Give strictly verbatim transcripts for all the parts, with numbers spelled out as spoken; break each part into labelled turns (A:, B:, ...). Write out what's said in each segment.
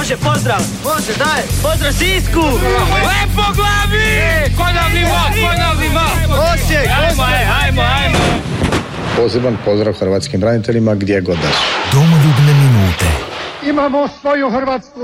A: Može, pozdrav! Može, daj! Pozdrav Sisku!
B: Lepo glavi! Konavni most, konavni most!
A: Osijek,
B: Ajmo, ajmo, ajmo!
C: Poseban pozdrav hrvatskim braniteljima gdje god da su.
D: Domoljubne minute.
E: Imamo svoju Hrvatsku.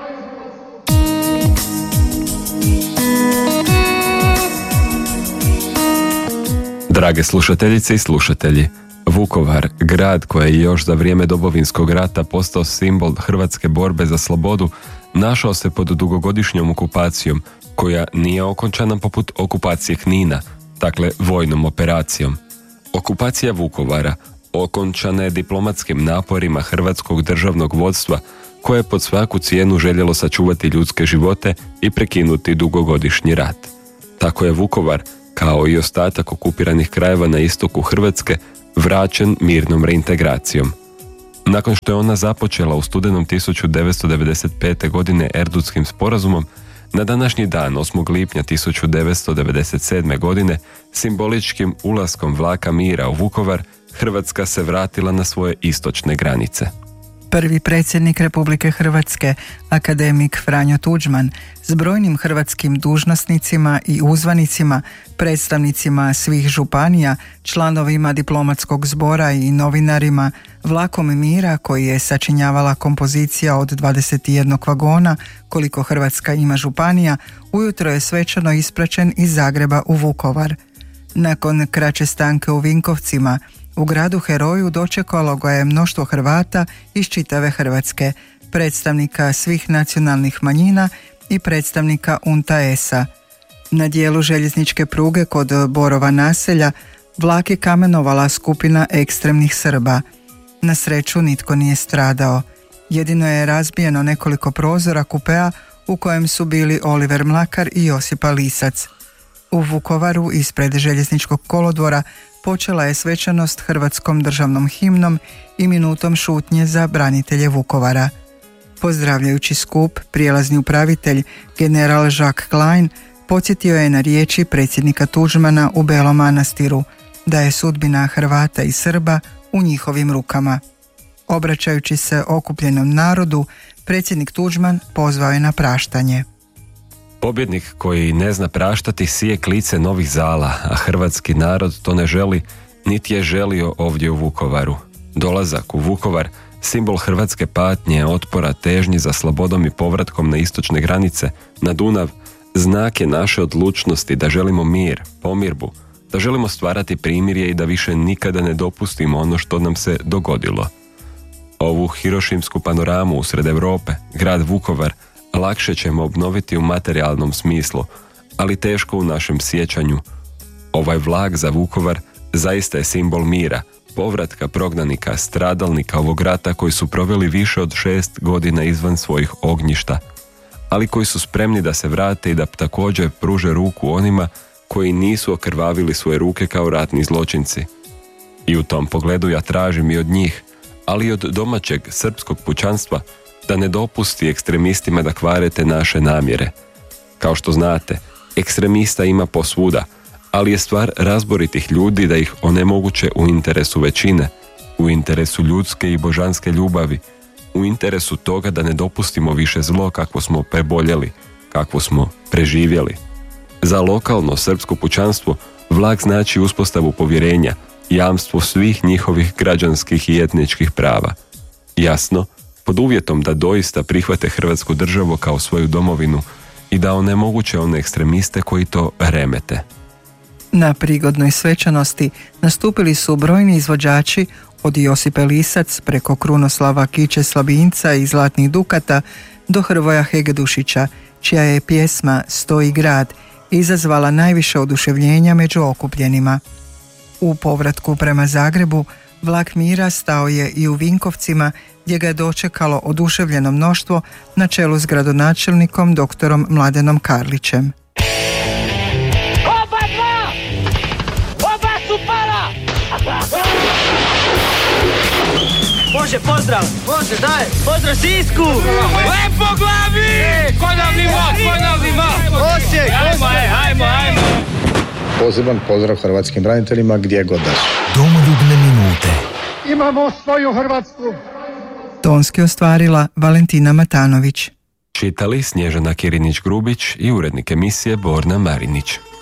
F: Drage slušateljice i slušatelji, Vukovar, grad koji je još za vrijeme Domovinskog rata postao simbol hrvatske borbe za slobodu, našao se pod dugogodišnjom okupacijom, koja nije okončana poput okupacije Knina, dakle vojnom operacijom. Okupacija Vukovara okončana je diplomatskim naporima hrvatskog državnog vodstva, koje je pod svaku cijenu željelo sačuvati ljudske živote i prekinuti dugogodišnji rat. Tako je Vukovar, kao i ostatak okupiranih krajeva na istoku Hrvatske, vraćen mirnom reintegracijom. Nakon što je ona započela u studenom tisuću devetsto devedeset pete. godine Erdutskim sporazumom, na današnji dan, osmog lipnja tisuću devetsto devedeset sedme. godine, simboličkim ulaskom vlaka mira u Vukovar, Hrvatska se vratila na svoje istočne granice.
G: Prvi predsjednik Republike Hrvatske, akademik Franjo Tuđman, s brojnim hrvatskim dužnosnicima i uzvanicima, predstavnicima svih županija, članovima diplomatskog zbora i novinarima, vlakom mira koji je sačinjavala kompozicija od dvadeset jednog vagona, koliko Hrvatska ima županija, ujutro je svečano ispraćen iz Zagreba u Vukovar. Nakon kraće stanke u Vinkovcima, u gradu heroju dočekalo ga je mnoštvo Hrvata iz čitave Hrvatske, predstavnika svih nacionalnih manjina i predstavnika U N T A S-a. Na dijelu željezničke pruge kod Borova naselja vlak je kamenovala skupina ekstremnih Srba. Na sreću nitko nije stradao. Jedino je razbijeno nekoliko prozora kupea u kojem su bili Oliver Mlakar i Josipa Lisac. U Vukovaru ispred željezničkog kolodvora počela je svečanost hrvatskom državnom himnom i minutom šutnje za branitelje Vukovara. Pozdravljajući skup, prijelazni upravitelj, general Jacques Klein, podsjetio je na riječi predsjednika Tuđmana u Belom Manastiru, da je sudbina Hrvata i Srba u njihovim rukama. Obraćajući se okupljenom narodu, predsjednik Tuđman pozvao je na praštanje.
F: Pobjednik koji ne zna praštati sije klice novih zala, a hrvatski narod to ne želi, niti je želio ovdje u Vukovaru. Dolazak u Vukovar, simbol hrvatske patnje, otpora, težnji za slobodom i povratkom na istočne granice, na Dunav, znak je naše odlučnosti da želimo mir, pomirbu, da želimo stvarati primirje i da više nikada ne dopustimo ono što nam se dogodilo. Ovu hirošimsku panoramu usred Europe, grad Vukovar, lakše ćemo obnoviti u materijalnom smislu, ali teško u našem sjećanju. Ovaj vlak za Vukovar zaista je simbol mira, povratka prognanika, stradalnika ovog rata koji su proveli više od šest godina izvan svojih ognjišta, ali koji su spremni da se vrate i da također pruže ruku onima koji nisu okrvavili svoje ruke kao ratni zločinci. I u tom pogledu ja tražim i od njih, ali i od domaćeg srpskog pučanstva, da ne dopusti ekstremistima da kvare te naše namjere. Kao što znate, ekstremista ima posvuda, ali je stvar razboritih ljudi da ih onemoguće u interesu većine, u interesu ljudske i božanske ljubavi, u interesu toga da ne dopustimo više zlo kakvo smo preboljeli, kakvo smo preživjeli. Za lokalno srpsko pučanstvo vlak znači uspostavu povjerenja, jamstvo svih njihovih građanskih i etničkih prava. Jasno, pod uvjetom da doista prihvate Hrvatsku državu kao svoju domovinu i da onemoguće one ekstremiste koji to remete.
G: Na prigodnoj svečanosti nastupili su brojni izvođači, od Josipe Lisac preko Krunoslava Kiće Slabinca i Zlatnih Dukata do Hrvoja Hegedušića, čija je pjesma Stoji grad izazvala najviše oduševljenja među okupljenima. U povratku prema Zagrebu vlak mira stao je i u Vinkovcima, gdje ga je dočekalo oduševljeno mnoštvo na čelu s gradonačelnikom doktorom Mladenom Karlićem.
B: Oba dva! Oba su pala!
A: Može, pozdrav! Može, daj! Pozdrav Sisku!
B: Lepo glavi! Konavni most, konavni most!
A: Osijek,
B: Ajmo, ajmo, ajmo!
C: Poseban pozdrav hrvatskim braniteljima gdje god da su.
D: Domoljubne minute.
E: Imamo svoju Hrvatsku.
G: Tonski ostvarila Valentina Matanović.
F: Čitali Snježana Kirinić-Grubić i urednik emisije Borna Marinić.